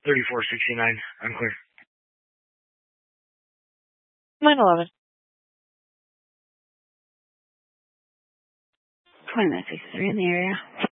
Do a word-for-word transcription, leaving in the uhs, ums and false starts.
thirty-four sixty-nine. Unclear. nine eleven. twenty-nine sixty-three in the area.